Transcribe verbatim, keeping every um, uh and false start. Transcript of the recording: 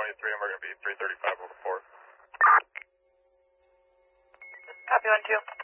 three, and we're going to be three thirty-five over four. Copy one two.